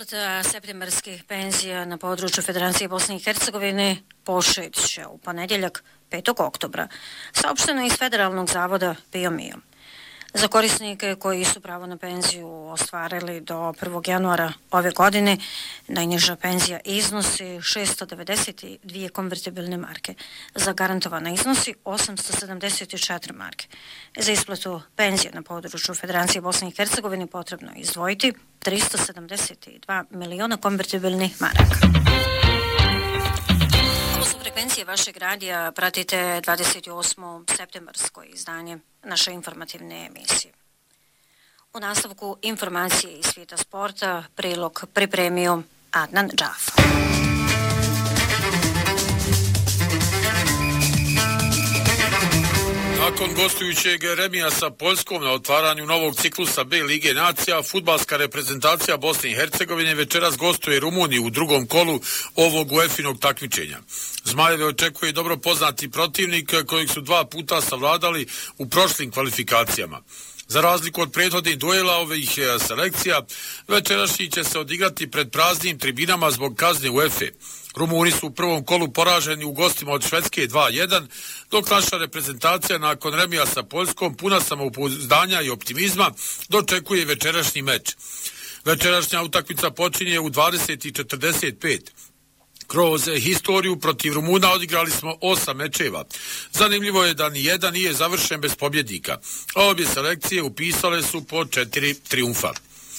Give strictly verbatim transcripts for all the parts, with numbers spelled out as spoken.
Isplata septembarskih penzija na području Federacije Bosne i Hercegovine počet će u ponedjeljak petog oktobra, saopšteno iz Federalnog zavoda P I O M I O. Za korisnike koji su pravo na penziju ostvarili do prvog januara ove godine, najniža penzija iznosi šesto devedeset dvije konvertibilne marke. Za garantovana iznosi osamsto sedamdeset četiri marke. Za isplatu penzije na području Federacije Bosne i Hercegovine potrebno je izdvojiti tristo sedamdeset dva miliona konvertibilnih maraka. Ovo su frekvencije vašeg radija, pratite dvadeset osmo septembarsko izdanje naše informativne emisije. U nastavku informacije iz svijeta sporta prilog pripremio Adnan Džafa. Nakon gostujućeg remija sa Poljskom na otvaranju novog ciklusa B Lige nacija, fudbalska reprezentacija Bosne i Hercegovine večeras gostuje Rumuniju u drugom kolu ovog UEFA-inog takmičenja. Zmajeve očekuje dobro poznati protivnik kojeg su dva puta savladali u prošlim kvalifikacijama. Za razliku od prethodnih duela ovih selekcija, večerašnji će se odigrati pred praznim tribinama zbog kazne UEFA. Rumuni su u prvom kolu poraženi u gostima od Švedske dva jedan, dok naša reprezentacija nakon remija sa Poljskom puna samopouzdanja i optimizma dočekuje večerašnji meč. Večerašnja utakmica počinje u dvadeset i četrdeset pet. Kroz historiju protiv Rumuna odigrali smo osam mečeva. Zanimljivo je da ni jedan nije završen bez pobjednika, a obje selekcije upisale su po četiri triumfa.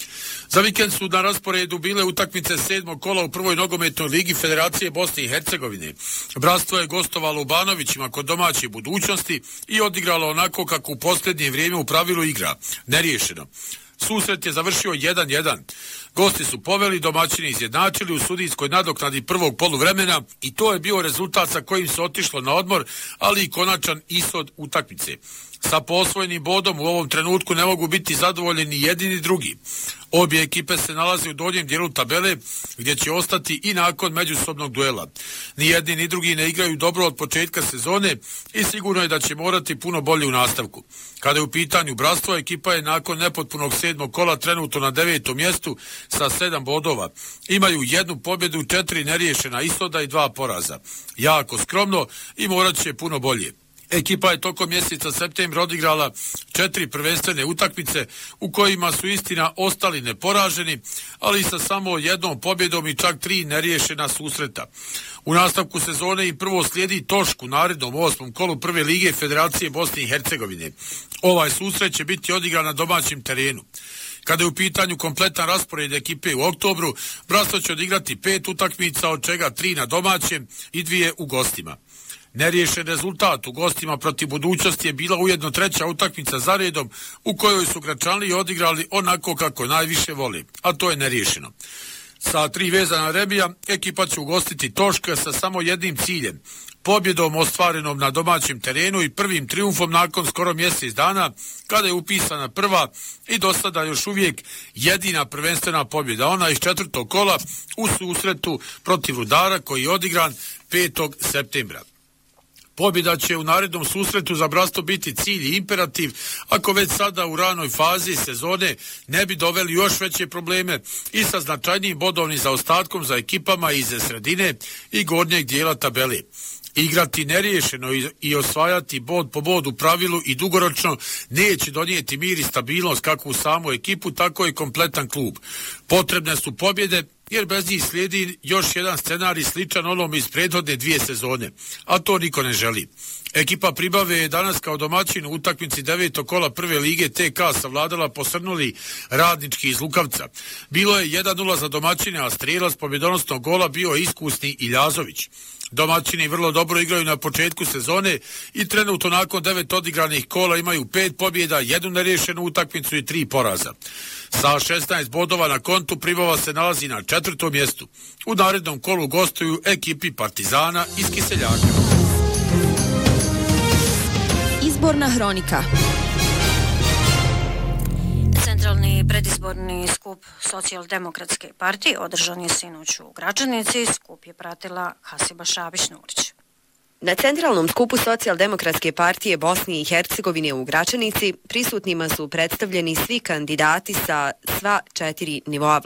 Za vikend su na rasporedu bile utakmice sedmog kola u prvoj nogometnoj ligi Federacije Bosne i Hercegovine. Bratstvo je gostovalo u Banovićima kod domaće budućnosti i odigralo onako kako u posljednje vrijeme u pravilu igra, neriješeno. Susret je završio jedan jedan. Gosti su poveli, domaćini izjednačili u sudijskoj nadoknadi prvog poluvremena i to je bio rezultat sa kojim se otišlo na odmor, ali i konačan ishod utakmice. Sa posvojenim bodom u ovom trenutku ne mogu biti zadovoljeni ni jedni ni drugi. Obje ekipe se nalaze u donjem dijelu tabele gdje će ostati i nakon međusobnog duela. Ni jedni ni drugi ne igraju dobro od početka sezone i sigurno je da će morati puno bolje u nastavku. Kada je u pitanju bratstvo, ekipa je nakon nepotpunog sedmog kola trenutno na devetom mjestu sa sedam bodova. Imaju jednu pobjedu, četiri neriješena ishoda i dva poraza. Jako skromno i morat će puno bolje. Ekipa je tokom mjeseca septembra odigrala četiri prvenstvene utakmice u kojima su istina ostali neporaženi, ali sa samo jednom pobjedom i čak tri neriješena susreta. U nastavku sezone im prvo slijedi Tošku narednom osmom kolu prve lige Federacije Bosne i Hercegovine. Ovaj susret će biti odigran na domaćem terenu. Kada je u pitanju kompletan raspored ekipe u oktobru, bratstvo će odigrati pet utakmica, od čega tri na domaćem i dvije u gostima. Neriješen rezultat u gostima protiv budućnosti je bila ujedno treća utakmica za redom u kojoj su Gračanlije odigrali onako kako najviše vole, a to je neriješeno. Sa tri vezana remija ekipa će ugostiti Toška sa samo jednim ciljem, pobjedom ostvarenom na domaćem terenu i prvim triumfom nakon skoro mjesec dana, kada je upisana prva i do sada još uvijek jedina prvenstvena pobjeda, ona iz četvrtog kola u susretu protiv Rudara koji je odigran petog septembra. Pobjeda će u narednom susretu za bratstvo biti cilj i imperativ, ako već sada u ranoj fazi sezone ne bi doveli još veće probleme i sa značajnijim bodovnim zaostatkom za ekipama iz sredine i gornjeg dijela tabele. Igrati neriješeno i osvajati bod po bod u pravilu i dugoročno neće donijeti mir i stabilnost kako u samu ekipu, tako i kompletan klub. Potrebne su pobjede, jer bez njih slijedi još jedan scenarij sličan onom iz prethodne dvije sezone, a to niko ne želi. Ekipa Pribave je danas kao domaćin u utakmici devetog kola prve lige T K savladala posrnuli Radnički iz Lukavca. Bilo je jedan nula za domaćine, a strijelac pobjedonosnog gola bio iskusni Iljazović. Domaćini vrlo dobro igraju na početku sezone i trenutno nakon devet odigranih kola imaju pet pobjeda, jednu neriješenu utakmicu i tri poraza. Sa šesnaest bodova na kontu Pribava se nalazi na četvrtom mjestu. U narednom kolu gostuju ekipi Partizana iz Kiseljaka. Izborna hronika. Centralni predizborni skup Socijaldemokratske partije održan je sinoć u Gračanici. Skup je pratila Hasiba Šabić-Nurić. Na centralnom skupu Socijaldemokratske partije Bosne i Hercegovine u Gračanici prisutnima su predstavljeni svi kandidati sa sva četiri nivoa